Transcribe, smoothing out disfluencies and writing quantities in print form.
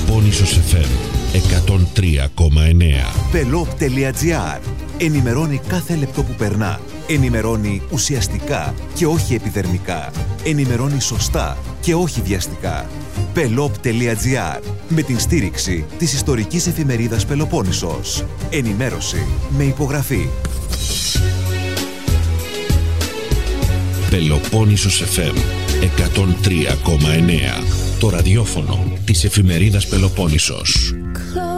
Πελοπόννησος FM 103,9. Pelop.gr. Ενημερώνει κάθε λεπτό που περνά. Ενημερώνει ουσιαστικά και όχι επιδερμικά. Ενημερώνει σωστά και όχι βιαστικά. Pelop.gr. Με την στήριξη της ιστορικής εφημερίδας Πελοπόννησος. Ενημέρωση με υπογραφή. Πελοπόννησος FM 103,9. Το ραδιόφωνο της εφημερίδας Πελοπόννησος.